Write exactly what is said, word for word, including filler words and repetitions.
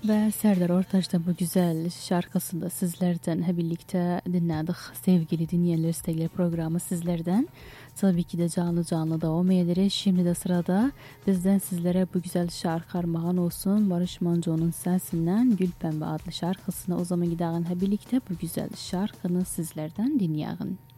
Ve Serdar Ortaç'ta bu güzel şarkısında sizlerden hep birlikte dinledik. Sevgili dinleyenler, istekleri programı sizlerden. Tabii ki de canlı canlı devam ederiz. Şimdi de sırada bizden sizlere bu güzel şarkı armağan olsun. Barış Manço'nun sesinden Gül Pembe adlı şarkısını o zaman gidelim hep birlikte bu güzel şarkını sizlerden dinleyelim.